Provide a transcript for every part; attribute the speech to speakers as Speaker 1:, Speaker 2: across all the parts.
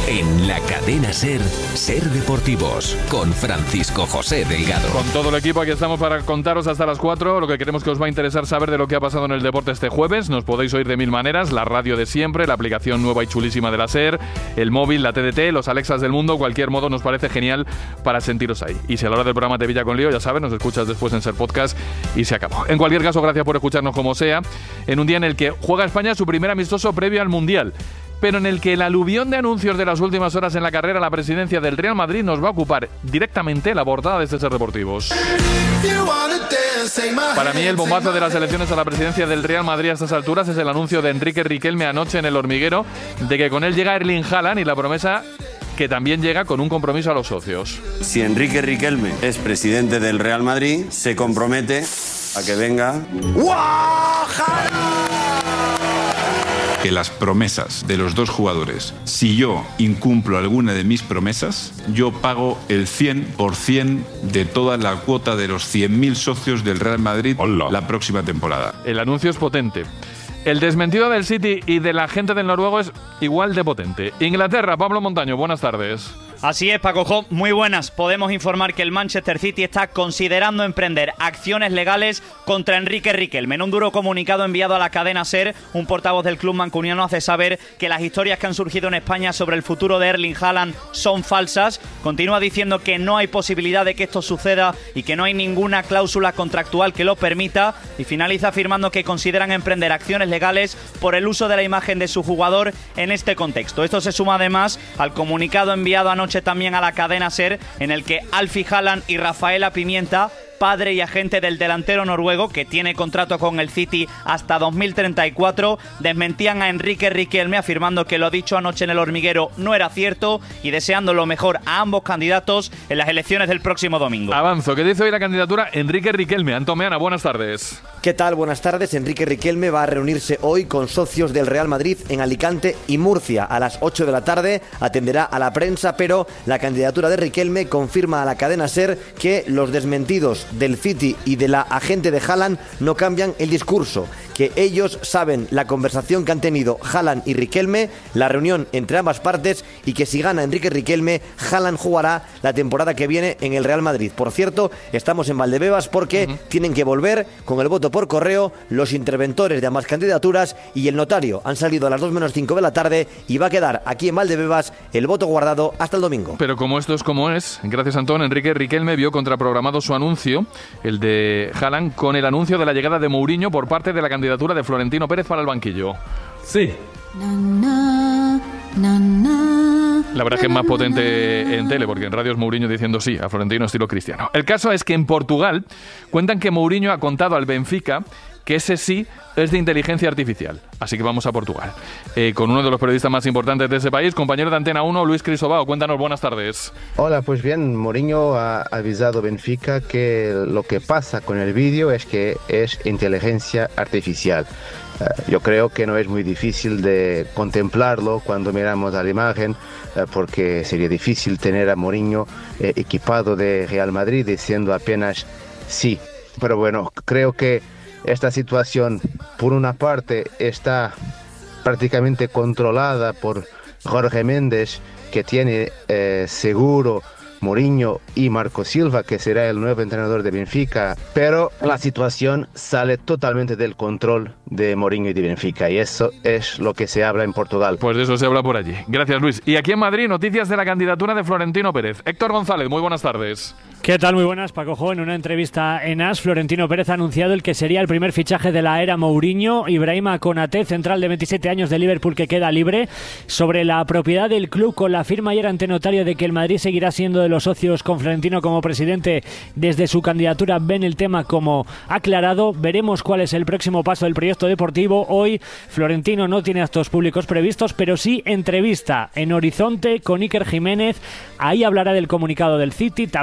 Speaker 1: En la cadena SER, Ser Deportivos, con Francisco José Delgado.
Speaker 2: Con todo el equipo aquí estamos para contaros hasta las 4 lo que queremos que os va a interesar saber de lo que ha pasado en el deporte este jueves. Nos podéis oír de mil maneras, la radio de siempre, la aplicación nueva y chulísima de la SER, el móvil, la TDT, los Alexas del mundo, cualquier modo nos parece genial para sentiros ahí. Y si a la hora del programa te pilla con lío, ya sabes, nos escuchas después en SER Podcast y se acabó. En cualquier caso, gracias por escucharnos como sea, en un día en el que juega España su primer amistoso previo al Mundial, pero en el que el aluvión de anuncios de las últimas horas en la carrera a la presidencia del Real Madrid nos va a ocupar directamente la portada de este Ser Deportivos. Para mí el bombazo de las elecciones a la presidencia del Real Madrid a estas alturas es el anuncio de Enrique Riquelme anoche en El Hormiguero de que con él llega Erling Haaland y la promesa que también llega con un compromiso a los socios.
Speaker 3: Si Enrique Riquelme es presidente del Real Madrid, se compromete a que venga...
Speaker 4: Que las promesas de los dos jugadores, si yo incumplo alguna de mis promesas, yo pago el 100% de toda la cuota de los 100.000 socios del Real Madrid la próxima temporada.
Speaker 2: El anuncio es potente. El desmentido del City y de la gente del noruego es igual de potente. Inglaterra, Pablo Montaño, buenas tardes.
Speaker 5: Así es, Paco Jo, muy buenas. Podemos informar que el Manchester City está considerando emprender acciones legales contra Enrique Riquelme. En un duro comunicado enviado a la cadena SER, un portavoz del club mancuniano hace saber que las historias que han surgido en España sobre el futuro de Erling Haaland son falsas. Continúa diciendo que no hay posibilidad de que esto suceda y que no hay ninguna cláusula contractual que lo permita. Y finaliza afirmando que consideran emprender acciones legales por el uso de la imagen de su jugador en este contexto. Esto se suma además al comunicado enviado anoche también a la cadena SER, en el que Alfie Haaland y Rafaela Pimienta, padre y agente del delantero noruego que tiene contrato con el City hasta 2034, desmentían a Enrique Riquelme afirmando que lo dicho anoche en El Hormiguero no era cierto y deseando lo mejor a ambos candidatos en las elecciones del próximo domingo.
Speaker 2: Avanzo, ¿qué dice hoy la candidatura Enrique Riquelme? Antón Meana, buenas tardes.
Speaker 6: ¿Qué tal? Buenas tardes. Enrique Riquelme va a reunirse hoy con socios del Real Madrid en Alicante y Murcia. A las 8 de la tarde atenderá a la prensa, pero la candidatura de Riquelme confirma a la cadena SER que los desmentidos del City y de la agente de Haaland no cambian el discurso, que ellos saben la conversación que han tenido Haaland y Riquelme, la reunión entre ambas partes, y que si gana Enrique Riquelme, Haaland jugará la temporada que viene en el Real Madrid. Por cierto, estamos en Valdebebas porque tienen que volver con el voto por correo los interventores de ambas candidaturas y el notario. Han salido a las 2 menos 5 de la tarde y va a quedar aquí en Valdebebas el voto guardado hasta el domingo.
Speaker 2: Pero como esto es como es, gracias Antón, Enrique Riquelme vio contraprogramado su anuncio, el de Haaland, con el anuncio de la llegada de Mourinho por parte de la candidatura de Florentino Pérez para el banquillo.
Speaker 7: Sí.
Speaker 2: La verdad es que es más potente en tele, porque en radio es Mourinho diciendo sí a Florentino estilo Cristiano. El caso es que en Portugal cuentan que Mourinho ha contado al Benfica que ese sí es de inteligencia artificial. Así que vamos a Portugal. Con uno de los periodistas más importantes de ese país, compañero de Antena 1, Luis Crisóbao. Cuéntanos, buenas tardes.
Speaker 8: Hola, pues bien, Mourinho ha avisado a Benfica que lo que pasa con el vídeo es que es inteligencia artificial. Yo creo que no es muy difícil de contemplarlo cuando miramos a la imagen, porque sería difícil tener a Mourinho equipado de Real Madrid diciendo apenas sí. Pero bueno, creo que esta situación, por una parte, está prácticamente controlada por Jorge Méndez, que tiene seguro Mourinho y Marco Silva, que será el nuevo entrenador de Benfica, pero la situación sale totalmente del control de Mourinho y de Benfica, y eso es lo que se habla en Portugal.
Speaker 2: Pues de eso se habla por allí. Gracias, Luis. Y aquí en Madrid, noticias de la candidatura de Florentino Pérez. Héctor González, muy buenas tardes.
Speaker 9: ¿Qué tal? Muy buenas, Paco Jo. En una entrevista en AS, Florentino Pérez ha anunciado el que sería el primer fichaje de la era Mourinho. Ibrahima Konaté, central de 27 años de Liverpool, que queda libre. Sobre la propiedad del club, con la firma ayer ante notario de que el Madrid seguirá siendo de los socios con Florentino como presidente, desde su candidatura ven el tema como aclarado. Veremos cuál es el próximo paso del proyecto deportivo. Hoy Florentino no tiene actos públicos previstos, pero sí entrevista en Horizonte con Iker Jiménez. Ahí hablará del comunicado del City, también del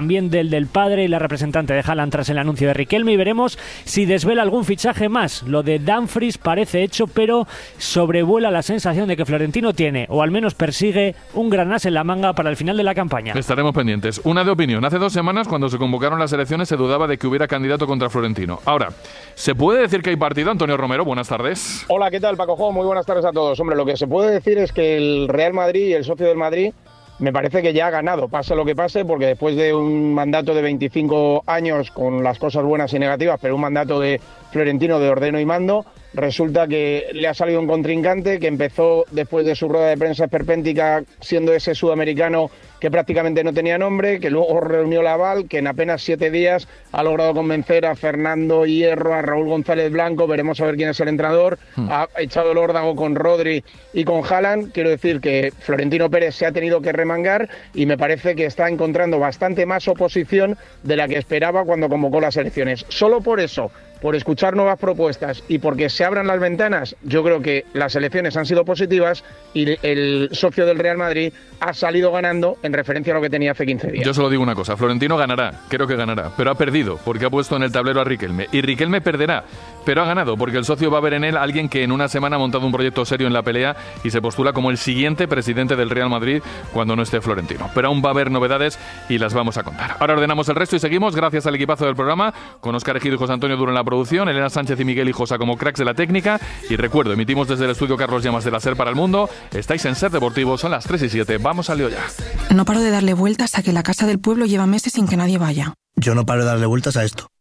Speaker 9: del padre y la representante de Haaland tras el anuncio de Riquelme, y veremos si desvela algún fichaje más. Lo de Dumfries parece hecho, pero sobrevuela la sensación de que Florentino tiene, o al menos persigue, un gran as en la manga para el final de la campaña.
Speaker 2: Estaremos pendientes. Una de opinión. Hace 2 semanas, cuando se convocaron las elecciones, se dudaba de que hubiera candidato contra Florentino. Ahora, ¿se puede decir que hay partido? Antonio Romero, buenas tardes.
Speaker 7: Hola, ¿qué tal, Paco? Muy buenas tardes a todos. Hombre, lo que se puede decir es que el Real Madrid y el socio del Madrid me parece que ya ha ganado, pase lo que pase, porque después de un mandato de 25 años con las cosas buenas y negativas, pero un mandato de Florentino de ordeno y mando, resulta que le ha salido un contrincante que empezó después de su rueda de prensa esperpéntica siendo ese sudamericano que prácticamente no tenía nombre, que luego reunió la aval, que en apenas 7 días ha logrado convencer a Fernando Hierro, a Raúl González Blanco, veremos a ver quién es el entrenador, ha echado el órdago con Rodri y con Haaland. Quiero decir que Florentino Pérez se ha tenido que remangar y me parece que está encontrando bastante más oposición de la que esperaba cuando convocó las elecciones. Solo por eso, por escuchar nuevas propuestas y porque se abran las ventanas, yo creo que las elecciones han sido positivas y el socio del Real Madrid ha salido ganando en referencia a lo que tenía hace 15 días.
Speaker 2: Yo solo digo una cosa, Florentino ganará, creo que ganará, pero ha perdido porque ha puesto en el tablero a Riquelme, y Riquelme perderá, pero ha ganado porque el socio va a ver en él a alguien que en una semana ha montado un proyecto serio en la pelea y se postula como el siguiente presidente del Real Madrid cuando no esté Florentino. Pero aún va a haber novedades y las vamos a contar. Ahora ordenamos el resto y seguimos gracias al equipazo del programa, con Óscar Ejido y José Antonio Duro en la producción, Elena Sánchez y Miguel Hijosa como cracks de la técnica, y recuerdo, emitimos desde el estudio Carlos Llamas de la SER para el mundo. Estáis en SER Deportivo, son las 3:07, vamos al lío ya.
Speaker 10: No paro de darle vueltas a que la casa del pueblo lleva meses sin que nadie vaya.
Speaker 11: Yo no paro de darle vueltas a esto.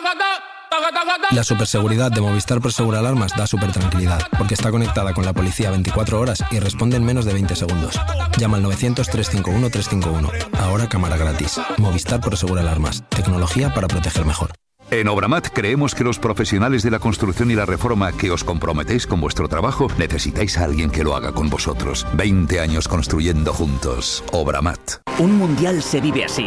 Speaker 11: La superseguridad de Movistar Prosegur Alarmas da súper tranquilidad, porque está conectada con la policía 24 horas y responde en menos de 20 segundos. Llama al 900-351-351. Ahora cámara gratis. Movistar Prosegur Alarmas. Tecnología para proteger mejor.
Speaker 12: En Obramat creemos que los profesionales de la construcción y la reforma que os comprometéis con vuestro trabajo necesitáis a alguien que lo haga con vosotros. 20 años construyendo juntos. Obramat.
Speaker 13: Un mundial se vive así.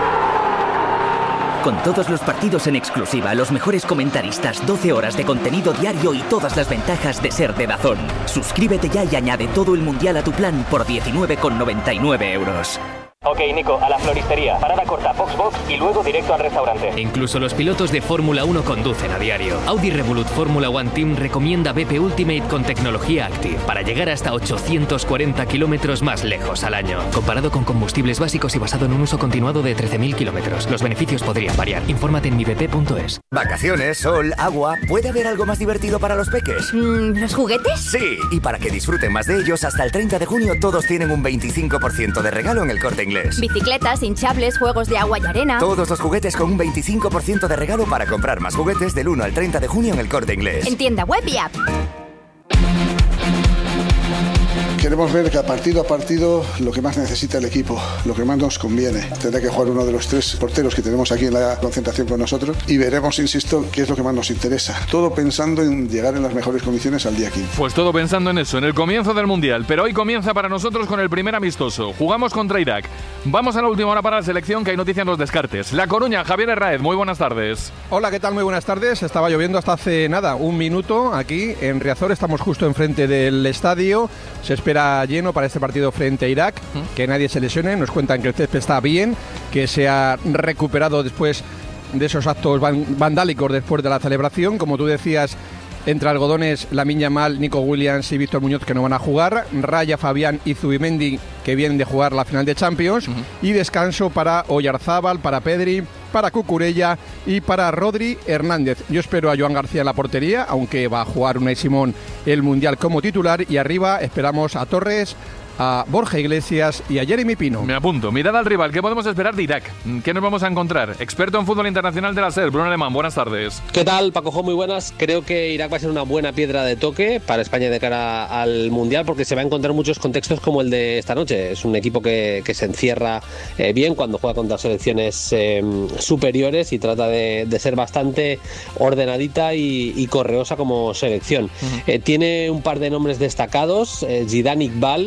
Speaker 13: Con todos los partidos en exclusiva, los mejores comentaristas, 12 horas de contenido diario y todas las ventajas de ser de DAZN. Suscríbete ya y añade todo el mundial a tu plan por 19,99 €.
Speaker 14: Ok, Nico, a la floristería. Parada corta, Box y luego directo al restaurante.
Speaker 15: Incluso los pilotos de Fórmula 1 conducen a diario. Audi Revolut Fórmula One Team recomienda BP Ultimate con tecnología Active para llegar hasta 840 kilómetros más lejos al año. Comparado con combustibles básicos y basado en un uso continuado de 13.000 kilómetros. Los beneficios podrían variar. Infórmate en mibp.es.
Speaker 16: Vacaciones, sol, agua. ¿Puede haber algo más divertido para los peques?
Speaker 17: ¿Los juguetes?
Speaker 16: Sí, y para que disfruten más de ellos, hasta el 30 de junio todos tienen un 25% de regalo en el Corte Inglés.
Speaker 17: Bicicletas, hinchables, juegos de agua y arena.
Speaker 16: Todos los juguetes con un 25% de regalo para comprar más juguetes del 1 al 30 de junio en el Corte Inglés.
Speaker 17: En tienda web y app.
Speaker 18: Queremos ver que partido a partido lo que más necesita el equipo, lo que más nos conviene. Tendrá que jugar uno de los 3 porteros que tenemos aquí en la concentración con nosotros y veremos, insisto, qué es lo que más nos interesa. Todo pensando en llegar en las mejores condiciones al día 15.
Speaker 2: Pues todo pensando en eso, en el comienzo del Mundial. Pero hoy comienza para nosotros con el primer amistoso. Jugamos contra Irak. Vamos a la última hora para la selección, que hay noticias en los descartes. La Coruña, Javier Herráez, muy buenas tardes.
Speaker 19: Hola, ¿qué tal? Muy buenas tardes. Estaba lloviendo hasta hace nada, un minuto aquí en Riazor. Estamos justo enfrente del estadio. Se espera lleno para este partido frente a Irak, que nadie se lesione. Nos cuentan que el césped está bien, que se ha recuperado después de esos actos vandálicos después de la celebración. Como tú decías, entre algodones, Lamine Yamal, Nico Williams y Víctor Muñoz, que no van a jugar, Raya, Fabián y Zubimendi, que vienen de jugar la final de Champions, y descanso para Oyarzábal, para Pedri, para Cucurella y para Rodri Hernández. Yo espero a Joan García en la portería, aunque va a jugar Unai Simón el Mundial como titular, y arriba esperamos a Torres, a Borja Iglesias y a Jeremy Pino.
Speaker 2: Me apunto. Mirada al rival. ¿Qué podemos esperar de Irak? ¿Qué nos vamos a encontrar? Experto en fútbol internacional de la SER, Bruno Alemán. Buenas tardes.
Speaker 20: ¿Qué tal, Paco? Muy buenas. Creo que Irak va a ser una buena piedra de toque para España de cara al Mundial, porque se va a encontrar muchos contextos como el de esta noche. Es un equipo que se encierra bien cuando juega contra selecciones superiores y trata de ser bastante ordenadita y correosa como selección. Tiene un par de nombres destacados. Zidane Iqbal, centrocampista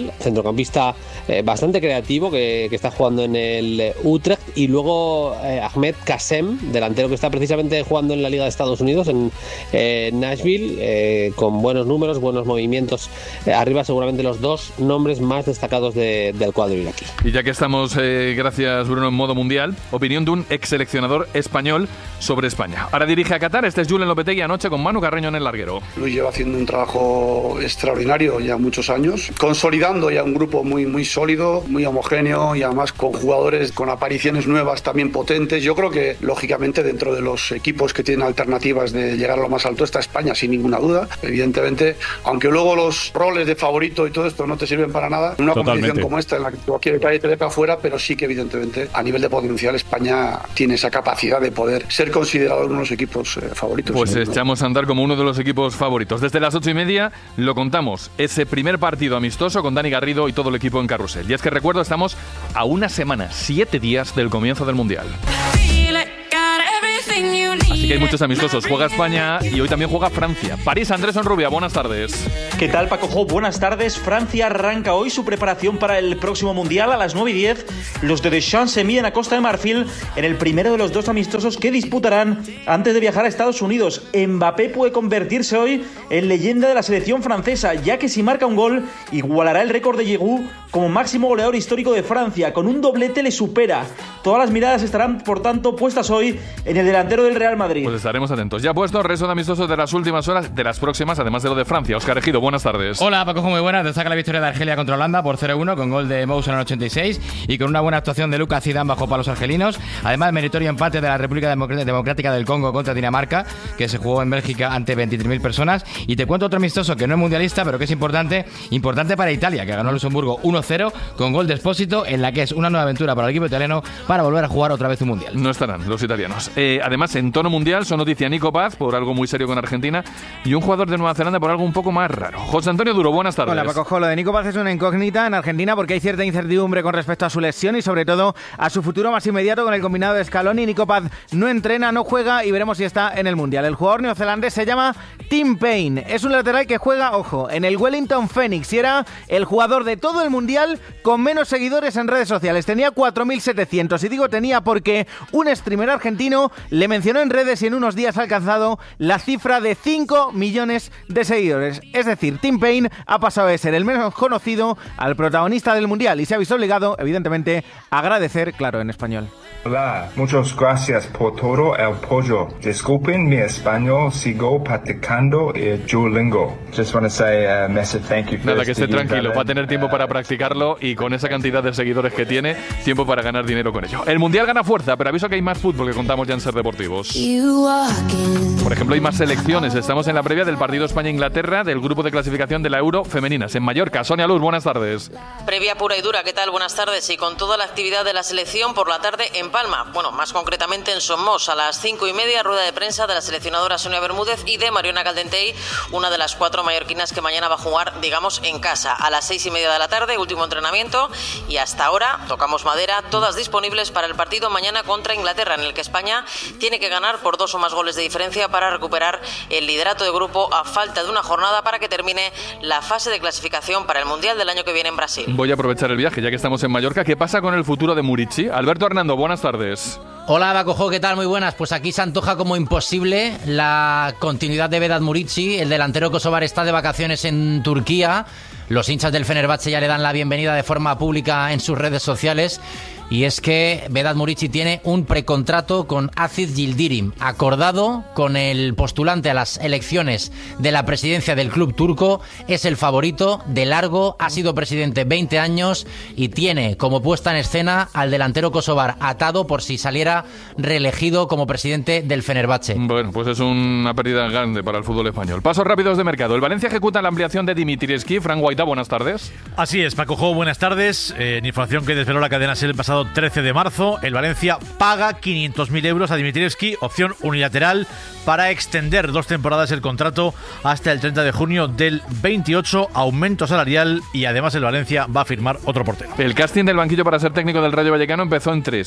Speaker 20: centrocampista bastante creativo que está jugando en el Utrecht, y luego Ahmed Kassem, delantero que está precisamente jugando en la Liga de Estados Unidos en Nashville, con buenos números, buenos movimientos arriba, seguramente los dos nombres más destacados del cuadro iraquí.
Speaker 2: Y ya que estamos, gracias Bruno, en modo mundial, opinión de un ex seleccionador español sobre España. Ahora dirige a Qatar, este es Julen Lopetegui anoche con Manu Carreño en el larguero.
Speaker 21: Luis lleva haciendo un trabajo extraordinario ya muchos años, consolidando ya un grupo muy sólido, muy homogéneo, y además con jugadores con apariciones nuevas también potentes. Yo creo que lógicamente dentro de los equipos que tienen alternativas de llegar a lo más alto está España, sin ninguna duda. Evidentemente, aunque luego los roles de favorito y todo esto no te sirven para nada, en una competición como esta en la que cualquier país te deja afuera, pero sí que evidentemente a nivel de potencial España tiene esa capacidad de poder ser considerado uno de los equipos favoritos.
Speaker 2: Pues echamos a andar como uno de los equipos favoritos. Desde las 8:30 lo contamos, ese primer partido amistoso con Dani Garrido y todo el equipo en carrusel. Y es que recuerdo, estamos a una semana, 7 días del comienzo del Mundial. Así que hay muchos amistosos. Juega España y hoy también juega Francia. París, Andrés Onrubia, buenas tardes.
Speaker 22: ¿Qué tal, Paco Jo? Buenas tardes. Francia arranca hoy su preparación para el próximo Mundial. A las 9:10, los de Deschamps se miden a Costa de Marfil en el primero de los dos amistosos que disputarán antes de viajar a Estados Unidos. Mbappé puede convertirse hoy en leyenda de la selección francesa, ya que si marca un gol, igualará el récord de Giroud como máximo goleador histórico de Francia. Con un doblete le supera. Todas las miradas estarán, por tanto, puestas hoy en el delantero del Real Madrid.
Speaker 2: Pues estaremos atentos. Ya puesto, resto de amistosos de las últimas horas, de las próximas, además de lo de Francia. Óscar Ejido, buenas tardes.
Speaker 23: Hola, Paco, muy buenas. Destaca la victoria de Argelia contra Holanda por 0-1 con gol de Moussa en el 86 y con una buena actuación de Lucas Zidane bajo palos argelinos. Además, meritorio empate de la República Democrática del Congo contra Dinamarca, que se jugó en Bélgica ante 23.000 personas. Y te cuento otro amistoso que no es mundialista, pero que es importante para Italia, que ganó a Luxemburgo 1-0 con gol de Espósito, en la que es una nueva aventura para el equipo italiano para volver a jugar otra vez un mundial.
Speaker 2: No estarán los italianos. Además, en tono mundial, son noticia Nico Paz por algo muy serio con Argentina y un jugador de Nueva Zelanda por algo un poco más raro. José Antonio Duro, buenas tardes.
Speaker 24: Hola, Paco. Lo de Nico Paz es una incógnita en Argentina porque hay cierta incertidumbre con respecto a su lesión y sobre todo a su futuro más inmediato con el combinado de Scaloni. Nico Paz no entrena, no juega y veremos si está en el mundial. El jugador neozelandés se llama Tim Payne. Es un lateral que juega, ojo, en el Wellington Phoenix y era el jugador de todo el mundial con menos seguidores en redes sociales. Tenía 4.700 y digo tenía porque un streamer argentino le mencionó en redes y en unos días ha alcanzado la cifra de 5 millones de seguidores. Es decir, Tim Payne ha pasado de ser el menos conocido al protagonista del mundial y se ha visto obligado, evidentemente, a agradecer, claro, en español.
Speaker 25: Hola, muchas gracias por todo el apoyo. Disculpen mi español, sigo practicando el Duolingo. Just want to say a massive thank you.
Speaker 2: Nada, que esté tranquilo, va a tener tiempo para practicarlo y con esa cantidad de seguidores que tiene, tiempo para ganar dinero con ello. El Mundial gana fuerza, pero aviso que hay más fútbol que contamos ya en Ser Deportivos. Por ejemplo, hay más selecciones. Estamos en la previa del partido España-Inglaterra del grupo de clasificación de la Euro femeninas en Mallorca. Sonia Luz, buenas tardes.
Speaker 26: Previa pura y dura, ¿qué tal? Buenas tardes. Y con toda la actividad de la selección por la tarde en Palma. Bueno, más concretamente en Somos, a las 5:30, rueda de prensa de la seleccionadora Sonia Bermúdez y de Mariona Caldentey, una de las 4 mallorquinas que mañana va a jugar, digamos, en casa. A las 6:30 de la tarde, último entrenamiento. Y hasta ahora, tocamos madera, todas disponibles para el partido mañana contra Inglaterra, en el que España tiene que ganar por 2 o más goles de diferencia para recuperar el liderato de grupo a falta de una jornada para que termine la fase de clasificación para el Mundial del año que viene en Brasil.
Speaker 2: Voy a aprovechar el viaje, ya que estamos en Mallorca. ¿Qué pasa con el futuro de Muricy? Alberto Hernando, buenas tardes.
Speaker 27: Hola, Bacojo, ¿qué tal? Muy buenas. Pues aquí se antoja como imposible la continuidad de Vedat Muricy. El delantero kosovar está de vacaciones en Turquía. Los hinchas del Fenerbahce ya le dan la bienvenida de forma pública en sus redes sociales. Y es que Vedat Muricy tiene un precontrato con Aziz Yildirim, acordado con el postulante a las elecciones de la presidencia del club turco. Es el favorito de largo, ha sido presidente 20 años y tiene como puesta en escena al delantero kosovar atado por si saliera reelegido como presidente del Fenerbahce.
Speaker 2: Bueno, pues es una pérdida grande para el fútbol español. Pasos rápidos de mercado. El Valencia ejecuta la ampliación de Dimitrievski. Fran Guaita, buenas tardes.
Speaker 28: Así es, Paco Jo, buenas tardes. Información que desveló la cadena SER el pasado 13 de marzo, el Valencia paga 500.000 euros a Dimitrievski, opción unilateral para extender 2 temporadas el contrato hasta el 30 de junio del 28, aumento salarial y además el Valencia va a firmar otro portero.
Speaker 2: El casting del banquillo para ser técnico del Rayo Vallecano empezó en 3.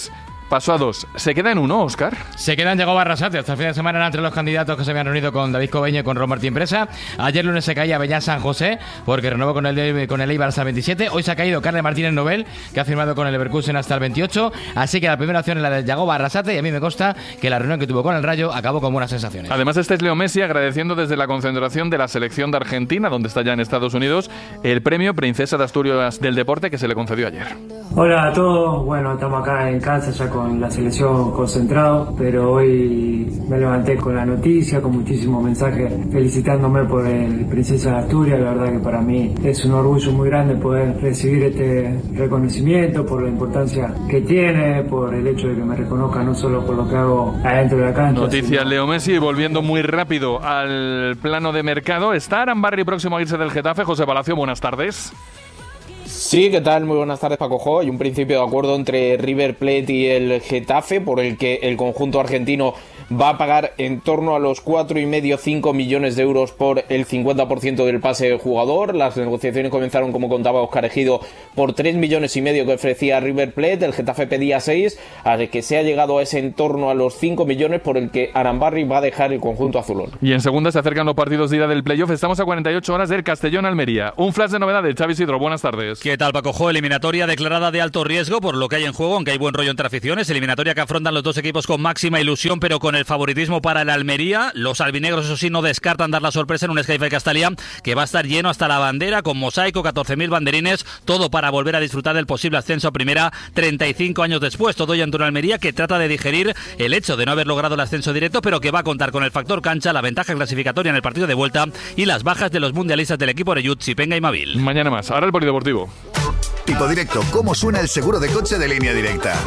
Speaker 2: pasó a 2. ¿Se queda en 1, Óscar?
Speaker 23: Se queda en Yagoba Arrasate. Hasta el fin de semana eran entre los candidatos que se habían reunido con David Cobeño y con Ron Martín Presa. Ayer lunes se caía Bellán San José porque renovó con el Eibar hasta el 27. Hoy se ha caído Carles Martínez Nobel, que ha firmado con el Leverkusen hasta el 28. Así que la primera opción es la de Yagoba Arrasate, y a mí me consta que la reunión que tuvo con el Rayo acabó con buenas sensaciones.
Speaker 2: Además, este es Leo Messi agradeciendo desde la concentración de la selección de Argentina, donde está ya en Estados Unidos, el premio Princesa de Asturias del Deporte que se le concedió ayer.
Speaker 1: Hola a todos, bueno, estamos acá en casa ya con la selección concentrado, pero hoy me levanté con la noticia, con muchísimos mensajes felicitándome por el Princesa de Asturias. La verdad que para mí es un orgullo muy grande poder recibir este reconocimiento, por la importancia que tiene, por el hecho de que me reconozca no solo por lo que hago adentro de la cancha.
Speaker 2: Noticias Leo Messi. Volviendo muy rápido al plano de mercado, ¿está Arambarri próximo a irse del Getafe? José Palacio, buenas tardes.
Speaker 3: Sí, ¿qué tal? Muy buenas tardes, Paco. Hay un principio de acuerdo entre River Plate y el Getafe por el que el conjunto argentino va a pagar en torno a los 4,5-5 millones de euros por el 50% del pase del jugador. Las negociaciones comenzaron, como contaba Óscar Ejido, por 3,5 millones que ofrecía River Plate. El Getafe pedía 6, así que se ha llegado a ese en torno a los 5 millones por el que Arambarri va a dejar el conjunto azulón.
Speaker 2: Y en segunda se acercan los partidos de ida del playoff. Estamos a 48 horas del Castellón-Almería. Un flash de novedades. Xavi Sidro, buenas tardes.
Speaker 4: ¿Qué tal, Paco? Eliminatoria declarada de alto riesgo por lo que hay en juego, aunque hay buen rollo entre aficiones. Eliminatoria que afrontan los dos equipos con máxima ilusión, pero con el favoritismo para el Almería. Los albinegros, eso sí, no descartan dar la sorpresa en un Skype Castellá que va a estar lleno hasta la bandera, con mosaico, 14.000 banderines, todo para volver a disfrutar del posible ascenso a primera 35 años después. Todo ya en torno a Almería, que trata de digerir el hecho de no haber logrado el ascenso directo, pero que va a contar con el factor cancha, la ventaja clasificatoria en el partido de vuelta y las bajas de los mundialistas del equipo Oreyud, Chipenga y Mavil.
Speaker 2: Mañana más. Ahora el polideportivo.
Speaker 12: Tipo Directo, ¿cómo suena el seguro de coche de Línea Directa?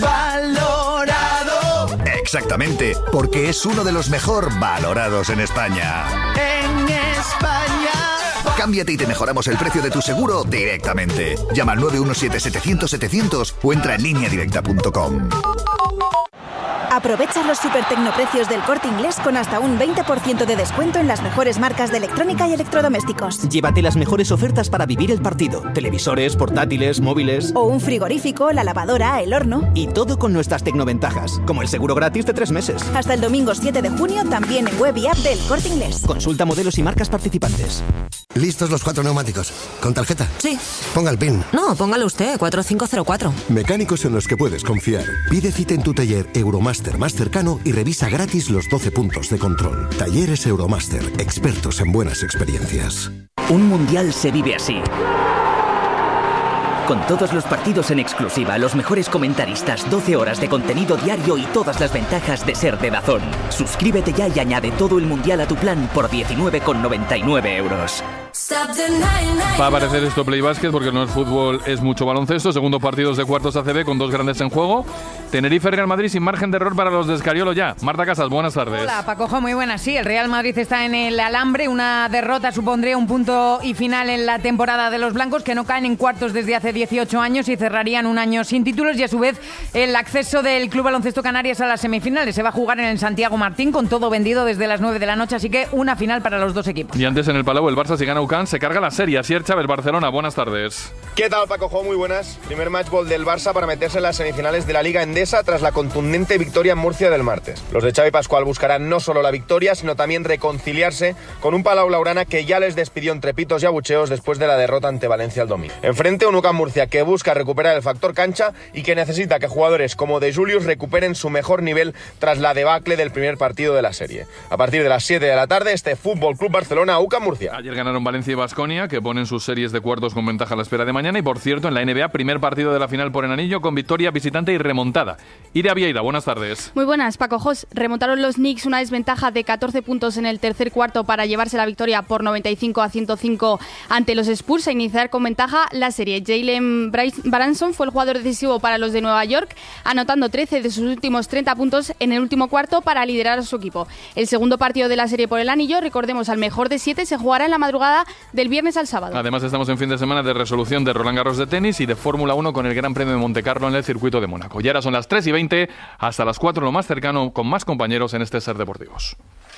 Speaker 5: Valorado.
Speaker 12: Exactamente, porque es uno de los mejor valorados en España.
Speaker 5: En España.
Speaker 12: Cámbiate y te mejoramos el precio de tu seguro directamente. Llama al 917-700-700 o entra en lineadirecta.com.
Speaker 6: Aprovecha los super tecnoprecios del Corte Inglés con hasta un 20% de descuento en las mejores marcas de electrónica y electrodomésticos.
Speaker 7: Llévate las mejores ofertas para vivir el partido. Televisores, portátiles, móviles...
Speaker 6: O un frigorífico, la lavadora, el horno...
Speaker 7: Y todo con nuestras tecnoventajas, como el seguro gratis de 3 meses.
Speaker 6: Hasta el domingo 7 de junio también en web y app del Corte Inglés.
Speaker 7: Consulta modelos y marcas participantes.
Speaker 8: ¿Listos los 4 neumáticos? ¿Con tarjeta?
Speaker 9: Sí.
Speaker 8: Ponga el PIN.
Speaker 9: No, póngalo usted, 4504.
Speaker 8: Mecánicos en los que puedes confiar. Pide cita en tu taller Euromaster más cercano y revisa gratis los 12 puntos de control. Talleres Euromaster, expertos en buenas experiencias.
Speaker 13: Un mundial se vive así. Con todos los partidos en exclusiva, los mejores comentaristas, 12 horas de contenido diario y todas las ventajas de ser de DAZN. Suscríbete ya y añade todo el mundial a tu plan por 19,99 euros.
Speaker 2: Va a aparecer esto Play Basket porque no es fútbol, es mucho baloncesto. Segundo partidos de cuartos ACB con dos grandes en juego. Tenerife, Real Madrid sin margen de error para los de Escariolo ya. Marta Casas, buenas tardes.
Speaker 29: Hola, Pacojo, muy buenas. Sí, el Real Madrid está en el alambre. Una derrota supondría un punto y final en la temporada de los blancos, que no caen en cuartos desde hace 18 años y cerrarían un año sin títulos. Y a su vez el acceso del Club Baloncesto Canarias a las semifinales se va a jugar en el Santiago Martín, con todo vendido desde las 9 de la noche, así que una final para los dos equipos.
Speaker 2: Y antes en el Palau, el Barça, si gana UCAN, se carga la serie. Asier Chávez, Barcelona, buenas tardes.
Speaker 30: ¿Qué tal, Pacojo? Muy buenas. Primer match ball del Barça para meterse en las semifinales de la Liga Endesa tras la contundente victoria en Murcia del martes. Los de Xavi Pascual buscarán no solo la victoria, sino también reconciliarse con un Palau Blaugrana que ya les despidió entre pitos y abucheos después de la derrota ante Valencia el domingo. Enfrente, un UCAM Murcia que busca recuperar el factor cancha y que necesita que jugadores como De Julius recuperen su mejor nivel tras la debacle del primer partido de la serie. A partir de las 7 de la tarde, este Fútbol Club Barcelona, UCAM Murcia.
Speaker 2: Ayer ganaron Valencia y Baskonia, que ponen sus series de cuartos con ventaja a la espera de mañana. Y por cierto, en la NBA, primer partido de la final por el anillo con victoria visitante y remontada. Iria Vieira, buenas tardes.
Speaker 31: Muy buenas, Paco Jos. Remontaron los Knicks una desventaja de 14 puntos en el tercer cuarto para llevarse la victoria por 95-105 ante los Spurs e iniciar con ventaja la serie. Jalen Branson fue el jugador decisivo para los de Nueva York, anotando 13 de sus últimos 30 puntos en el último cuarto para liderar a su equipo. El segundo partido de la serie por el anillo, recordemos al mejor de 7, se jugará en la madrugada del viernes al sábado.
Speaker 2: Además estamos en fin de semana de resolución de Roland Garros de tenis y de Fórmula 1 con el Gran Premio de Montecarlo en el circuito de Mónaco. Y ahora son las 3:20, hasta las 4 lo más cercano, con más compañeros en este Ser Deportivos.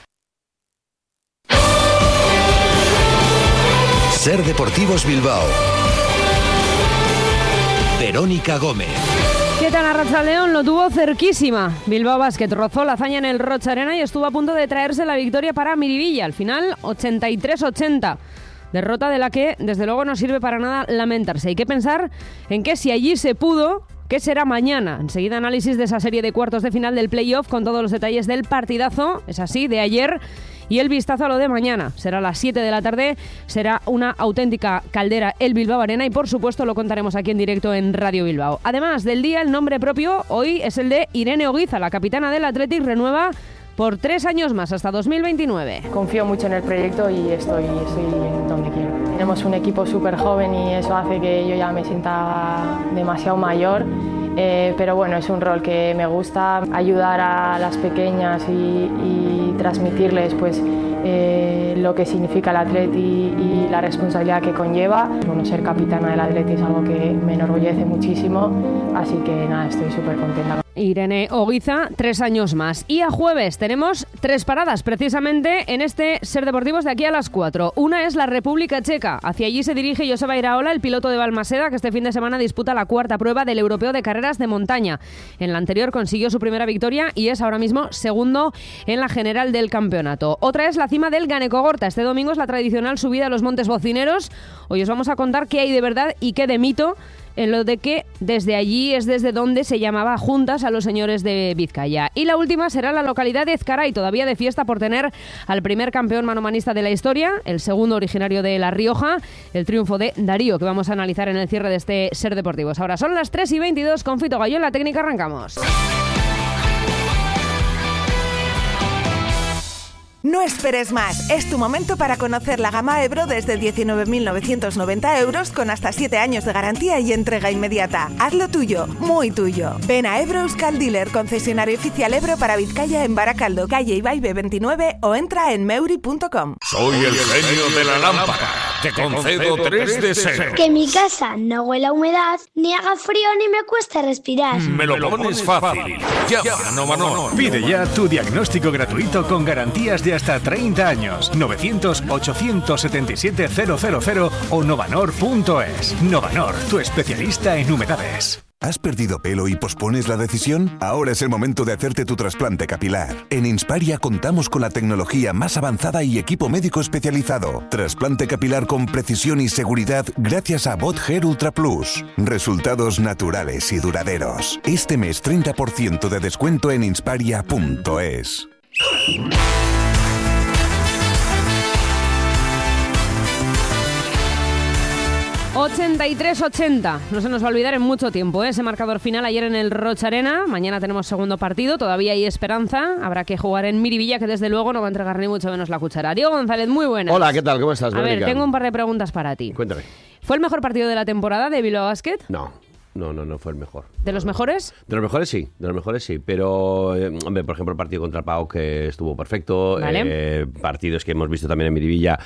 Speaker 32: Ser Deportivos Bilbao. Verónica Gómez.
Speaker 10: Basquet Arratsaldeon lo tuvo cerquísima. Bilbao Basket rozó la hazaña en el Rocha Arena y estuvo a punto de traerse la victoria para Miribilla. Al final, 83-80. Derrota de la que, desde luego, no sirve para nada lamentarse. Hay que pensar en que si allí se pudo, ¿qué será mañana? Enseguida análisis de esa serie de cuartos de final del playoff con todos los detalles del partidazo, es así, de ayer. Y el vistazo a lo de mañana. Será a las 7 de la tarde, será una auténtica caldera el Bilbao Arena y por supuesto lo contaremos aquí en directo en Radio Bilbao. Además del día, el nombre propio hoy es el de Irene Oguiza, la capitana del Athletic, renueva por 3 años más, hasta 2029.
Speaker 11: Confío mucho en el proyecto y estoy donde quiero. Tenemos un equipo súper joven y eso hace que yo ya me sienta demasiado mayor. Pero bueno, es un rol que me gusta, ayudar a las pequeñas y transmitirles pues lo que significa el Atleti y la responsabilidad que conlleva. Bueno, ser capitana del Atleti es algo que me enorgullece muchísimo, así que nada, estoy súper contenta.
Speaker 10: Irene Oguiza, 3 años más. Y a jueves tenemos 3 paradas precisamente en este Ser Deportivos de aquí a las 4. Una es la República Checa. Hacia allí se dirige Joseba Iraola, el piloto de Balmaseda, que este fin de semana disputa la 4ª prueba del Europeo de Carreras de Montaña. En la anterior consiguió su primera victoria y es ahora mismo segundo en la general del campeonato. Otra es la cima del Ganekogorta. Este domingo es la tradicional subida a los Montes Bocineros. Hoy os vamos a contar qué hay de verdad y qué de mito en lo de que desde allí es desde donde se llamaba juntas a los señores de Vizcaya. Y la última será la localidad de Ezcaray, todavía de fiesta por tener al primer campeón manomanista de la historia, el segundo originario de La Rioja, el triunfo de Darío, que vamos a analizar en el cierre de este Ser Deportivos. Ahora son las 3:22, con Fito Gallo en la técnica, arrancamos.
Speaker 14: No esperes más. Es tu momento para conocer la gama Ebro desde 19.990 euros con hasta 7 años de garantía y entrega inmediata. Hazlo tuyo, muy tuyo. Ven a Ebro Euskal Dealer, concesionario oficial Ebro para Vizcaya en Baracaldo, calle Ibaibe 29 o entra en meuri.com.
Speaker 15: Soy el genio de la lámpara. Te concedo 3 deseos.
Speaker 16: Que mi casa no huela a humedad, ni haga frío ni me cueste respirar.
Speaker 15: Me lo pones fácil. Llama a Novanor.
Speaker 17: Pide ya tu diagnóstico gratuito con garantías de hasta 30 años. 900-877-000 o novanor.es. Novanor, tu especialista en humedades.
Speaker 18: ¿Has perdido pelo y pospones la decisión? Ahora es el momento de hacerte tu trasplante capilar. En Insparia contamos con la tecnología más avanzada y equipo médico especializado. Trasplante capilar con precisión y seguridad gracias a Bot Hair Ultra Plus. Resultados naturales y duraderos. Este mes 30% de descuento en insparia.es.
Speaker 10: 83-80. No se nos va a olvidar en mucho tiempo, ¿eh? Ese marcador final ayer en el Rocha Arena. Mañana tenemos segundo partido, todavía hay esperanza. Habrá que jugar en Miribilla, que desde luego no va a entregar ni mucho menos la cuchara. Diego González, muy buenas.
Speaker 19: Hola, ¿qué tal? ¿Cómo estás, Verónica?
Speaker 10: A ver, tengo un par de preguntas para ti.
Speaker 19: Cuéntame.
Speaker 10: ¿Fue el mejor partido de la temporada de Bilbao Basket?
Speaker 19: No fue el mejor.
Speaker 10: ¿De los mejores?
Speaker 19: De los mejores sí, pero, hombre, por ejemplo, el partido contra el PAOK que estuvo perfecto,
Speaker 10: vale.
Speaker 19: Partidos que hemos visto también en Miribilla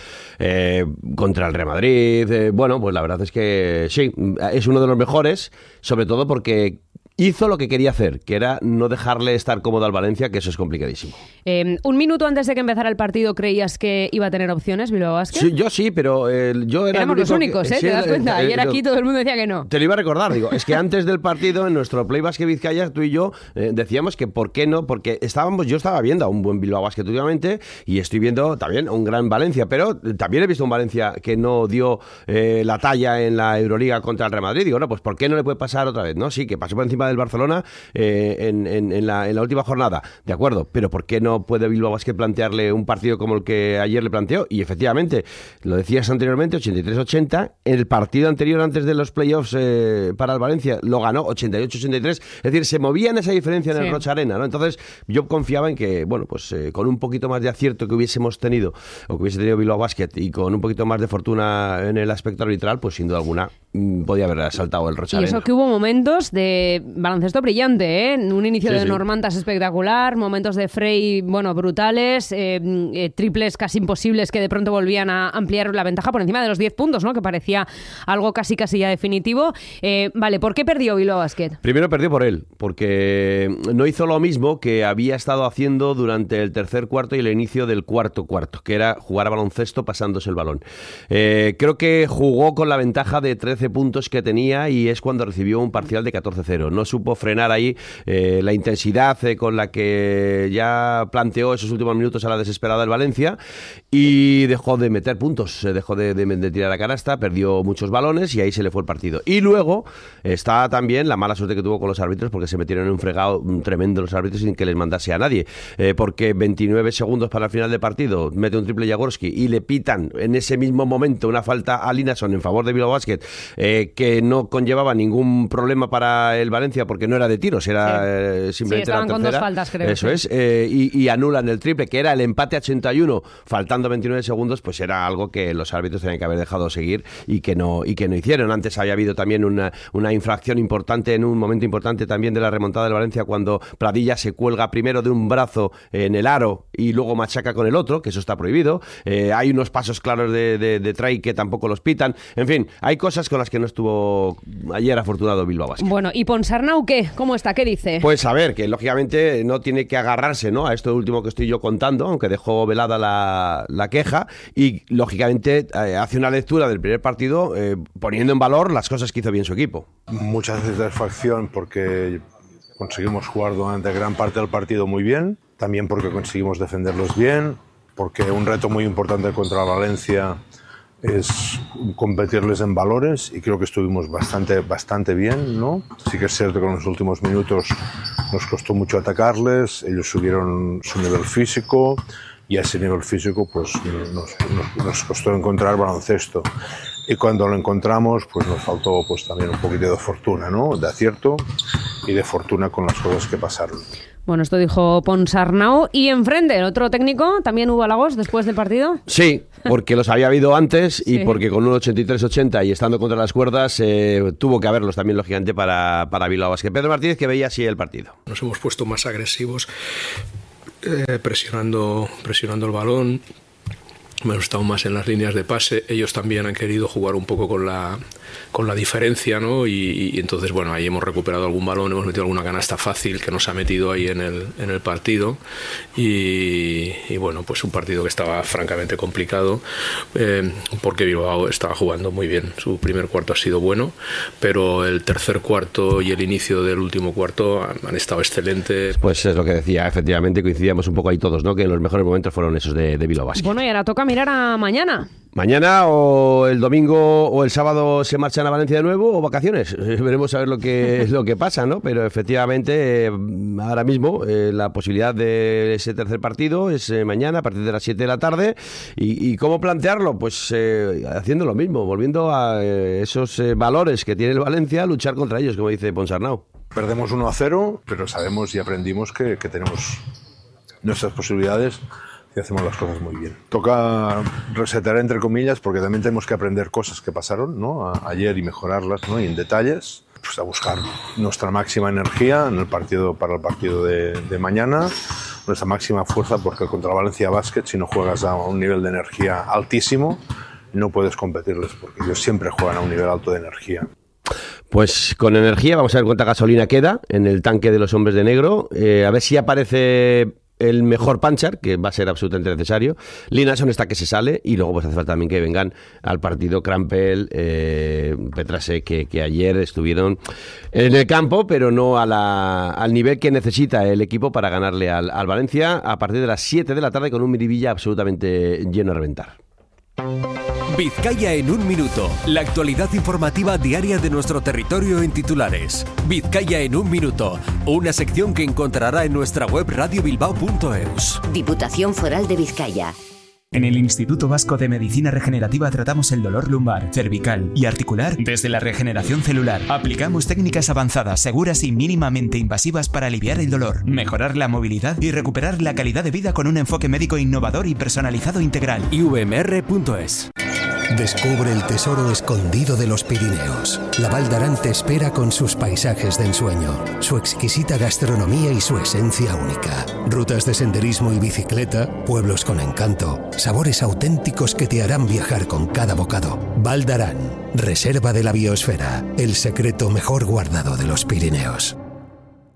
Speaker 19: contra el Real Madrid, bueno, pues la verdad es que sí, es uno de los mejores, sobre todo porque hizo lo que quería hacer, que era no dejarle estar cómodo al Valencia, que eso es complicadísimo.
Speaker 10: Un minuto antes de que empezara el partido, ¿creías que iba a tener opciones Bilbao Basket?
Speaker 19: Sí, yo sí, pero yo era
Speaker 10: Éramos los únicos, ¿te das cuenta? Ayer aquí todo el mundo decía que no.
Speaker 19: Te lo iba a recordar, digo, es que antes del partido, en nuestro Play Basket Vizcaya, tú y yo decíamos que ¿por qué no? Porque yo estaba viendo a un buen Bilbao Basket últimamente y estoy viendo también a un gran Valencia, pero también he visto un Valencia que no dio la talla en la Euroliga contra el Real Madrid. Digo, no, pues ¿por qué no le puede pasar otra vez? No, sí, que pasó por encima del Barcelona en la última jornada, de acuerdo, pero ¿por qué no puede Bilbao Basket plantearle un partido como el que ayer le planteó? Y efectivamente, lo decías anteriormente, 83-80, el partido anterior antes de los playoffs para el Valencia lo ganó 88-83, es decir, se movía en esa diferencia en el Rocha Arena, ¿no? Entonces yo confiaba en que, bueno, pues con un poquito más de acierto que hubiésemos tenido, o que hubiese tenido Bilbao Basket, y con un poquito más de fortuna en el aspecto arbitral, pues sin duda alguna podía haber saltado el Rocha Arena.
Speaker 10: Y eso que hubo momentos de baloncesto brillante, ¿eh? Un inicio de Normantas espectacular, momentos de Frey, bueno, brutales, triples casi imposibles que de pronto volvían a ampliar la ventaja por encima de los 10 puntos, ¿no? Que parecía algo casi ya definitivo. Vale, ¿por qué perdió Bilbao Basket?
Speaker 19: Primero perdió por él, porque no hizo lo mismo que había estado haciendo durante el tercer cuarto y el inicio del cuarto, que era jugar a baloncesto pasándose el balón. Creo que jugó con la ventaja de 13 13 puntos que tenía y es cuando recibió un parcial de 14-0. No supo frenar ahí la intensidad con la que ya planteó esos últimos minutos a la desesperada del Valencia y dejó de meter puntos, dejó de tirar a canasta, perdió muchos balones y ahí se le fue el partido. Y luego está también la mala suerte que tuvo con los árbitros, porque se metieron en un fregado tremendo los árbitros sin que les mandase a nadie, porque 29 segundos para el final del partido mete un triple Jaworski y le pitan en ese mismo momento una falta a Linason en favor de Bilbao Basket, que no conllevaba ningún problema para el Valencia porque no era de tiros, era simplemente la tercera.
Speaker 10: Con dos faltas, creo.
Speaker 19: Eso es, y anulan el triple, que era el empate a 81, faltando 29 segundos, pues era algo que los árbitros tenían que haber dejado seguir y que no hicieron. Antes había habido también una infracción importante en un momento importante también de la remontada del Valencia, cuando Pradilla se cuelga primero de un brazo en el aro y luego machaca con el otro, que eso está prohibido. Hay unos pasos claros de try que tampoco los pitan. En fin, hay cosas con las que no estuvo ayer afortunado Bilbao Basket.
Speaker 10: Bueno, ¿y Ponsarnau qué? ¿Cómo está? ¿Qué dice?
Speaker 19: Pues a ver, que lógicamente no tiene que agarrarse, ¿no?, a esto último que estoy yo contando, aunque dejó velada la queja, y lógicamente hace una lectura del primer partido poniendo en valor las cosas que hizo bien su equipo.
Speaker 1: Mucha satisfacción porque conseguimos jugar durante gran parte del partido muy bien, también porque conseguimos defenderlos bien, porque un reto muy importante contra Valencia es competirles en valores y creo que estuvimos bastante bien, ¿no? Sí que es cierto que en los últimos minutos nos costó mucho atacarles, ellos subieron su nivel físico y a ese nivel físico pues nos costó encontrar baloncesto. Y cuando lo encontramos, pues nos faltó pues también un poquito de fortuna, ¿no?, de acierto y de fortuna con las cosas que pasaron.
Speaker 10: Bueno, esto dijo Ponsarnau. ¿Y enfrente, el otro técnico, también hubo halagos después del partido?
Speaker 19: Sí, porque los había habido antes y porque con un 83-80 y estando contra las cuerdas tuvo que haberlos también, lógicamente, para Bilbao Basket. Pedro Martínez, que veía así el partido.
Speaker 3: Nos hemos puesto más agresivos, presionando el balón. Hemos estado más en las líneas de pase. Ellos también han querido jugar un poco con la diferencia, ¿no? Y entonces, bueno, ahí hemos recuperado algún balón, hemos metido alguna canasta fácil que nos ha metido ahí en el partido. Y bueno, pues un partido que estaba francamente complicado, porque Bilbao estaba jugando muy bien. Su primer cuarto ha sido bueno, pero el tercer cuarto y el inicio del último cuarto han estado excelentes.
Speaker 19: Pues es lo que decía, efectivamente, coincidíamos un poco ahí todos, ¿no?, que los mejores momentos fueron esos de Bilbao Basket.
Speaker 10: Bueno, y ahora toca mirar a mañana.
Speaker 19: Mañana o el domingo o el sábado se marchan a Valencia de nuevo o vacaciones. Veremos a ver lo que pasa, ¿no? Pero efectivamente ahora mismo la posibilidad de ese tercer partido es mañana a partir de las 7 de la tarde. ¿Y cómo plantearlo? Pues haciendo lo mismo, volviendo a esos valores que tiene el Valencia, luchar contra ellos, como dice Ponsarnau.
Speaker 1: Perdemos 1-0, pero sabemos y aprendimos que tenemos nuestras posibilidades y hacemos las cosas muy bien. Toca resetear entre comillas porque también tenemos que aprender cosas que pasaron, ¿no?, ayer y mejorarlas, ¿no?, y en detalles, pues a buscar nuestra máxima energía para el partido de mañana, nuestra máxima fuerza, porque contra Valencia Basket, si no juegas a un nivel de energía altísimo, no puedes competirles, porque ellos siempre juegan a un nivel alto de energía.
Speaker 19: Pues con energía, vamos a ver cuánta gasolina queda en el tanque de los hombres de negro, a ver si aparece el mejor puncher, que va a ser absolutamente necesario. Linason está que se sale, y luego pues hace falta también que vengan al partido Krampel, Petrasek, que ayer estuvieron en el campo, pero no al nivel que necesita el equipo para ganarle al Valencia a partir de las 7 de la tarde con un Miribilla absolutamente lleno a reventar.
Speaker 20: Vizcaya en un minuto. La actualidad informativa diaria de nuestro territorio en titulares. Vizcaya en un minuto. Una sección que encontrará en nuestra web radiobilbao.eus.
Speaker 21: Diputación Foral de Vizcaya.
Speaker 22: En el Instituto Vasco de Medicina Regenerativa tratamos el dolor lumbar, cervical y articular desde la regeneración celular. Aplicamos técnicas avanzadas, seguras y mínimamente invasivas para aliviar el dolor, mejorar la movilidad y recuperar la calidad de vida con un enfoque médico innovador y personalizado integral.
Speaker 20: ivmr.es.
Speaker 8: Descubre el tesoro escondido de los Pirineos. La Val d'Aran te espera con sus paisajes de ensueño, su exquisita gastronomía y su esencia única. Rutas de senderismo y bicicleta, pueblos con encanto, sabores auténticos que te harán viajar con cada bocado. Val d'Aran, reserva de la biosfera, el secreto mejor guardado de los Pirineos.